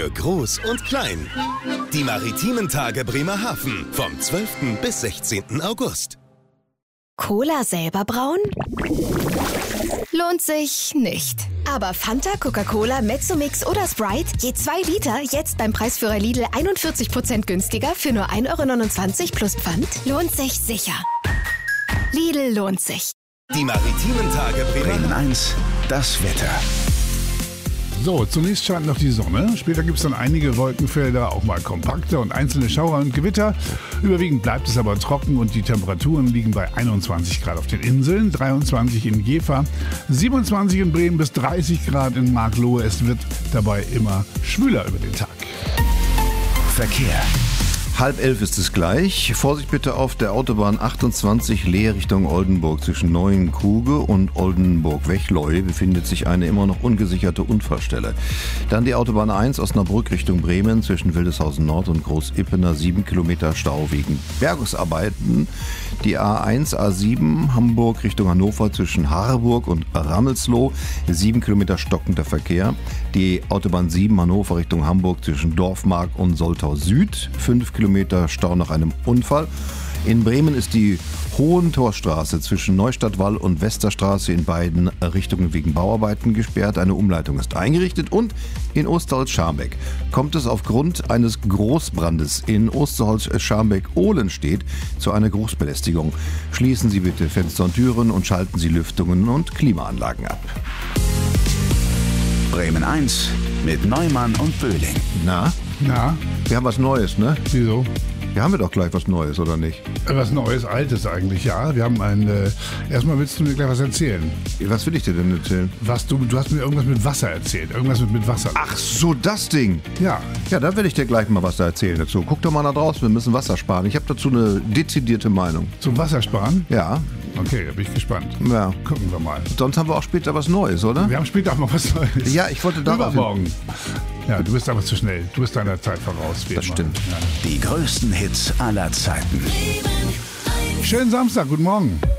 für Groß und Klein. Die maritimen Tage Bremerhaven vom 12. bis 16. August. Cola selber brauen? Lohnt sich nicht. Aber Fanta, Coca-Cola, Mezzomix oder Sprite, je 2 Liter, jetzt beim Preisführer Lidl 41% günstiger für nur 1,29 € plus Pfand? Lohnt sich sicher. Lidl lohnt sich. Die maritimen Tage Bremen 1, das Wetter. So, zunächst scheint noch die Sonne. Später gibt es dann einige Wolkenfelder, auch mal kompakte und einzelne Schauer und Gewitter. Überwiegend bleibt es aber trocken und die Temperaturen liegen bei 21 Grad auf den Inseln, 23 in Jever, 27 in Bremen bis 30 Grad in Marklohe. Es wird dabei immer schwüler über den Tag. Verkehr. 10:30 ist es gleich. Vorsicht bitte auf der Autobahn 28 Leer Richtung Oldenburg. Zwischen Neuenkuge und Oldenburg-Wechleu befindet sich eine immer noch ungesicherte Unfallstelle. Dann die Autobahn 1 Osnabrück Richtung Bremen zwischen Wildeshausen Nord und Großippener 7 Kilometer Stau wegen Bergungsarbeiten. Die A1, A7 Hamburg Richtung Hannover zwischen Harburg und Rammelsloh 7 Kilometer stockender Verkehr. Die Autobahn 7 Hannover Richtung Hamburg zwischen Dorfmark und Soltau Süd 5 Kilometer Stau nach einem Unfall. In Bremen ist die Hohentorstraße zwischen Neustadtwall und Westerstraße in beiden Richtungen wegen Bauarbeiten gesperrt. Eine Umleitung ist eingerichtet und in Osterholz-Scharmbeck kommt es aufgrund eines Großbrandes in Osterholz-Scharmbeck-Ohlenstedt zu einer Großbelästigung. Schließen Sie bitte Fenster und Türen und schalten Sie Lüftungen und Klimaanlagen ab. Bremen 1 mit Neumann und Böhling. Na, wir haben was Neues, ne? Wieso? Wir haben doch gleich was Neues, oder nicht? Was Neues, Altes eigentlich, ja. Wir haben erstmal willst du mir gleich was erzählen. Was will ich dir denn erzählen? Du hast mir irgendwas mit Wasser erzählt. Irgendwas mit Wasser. Ach so, das Ding. Ja. Ja, dann werde ich dir gleich mal was da erzählen dazu. Guck doch mal nach draußen, wir müssen Wasser sparen. Ich habe dazu eine dezidierte Meinung. Zum Wassersparen? Ja. Okay, da bin ich gespannt. Ja. Gucken wir mal. Sonst haben wir auch später was Neues, oder? Wir haben später auch mal was Neues. Ja, ich wollte darauf... Übermorgen. Ja, du bist aber zu schnell. Du bist deiner Zeit voraus. Das stimmt. Ja. Die größten Hits aller Zeiten. Schönen Samstag, guten Morgen.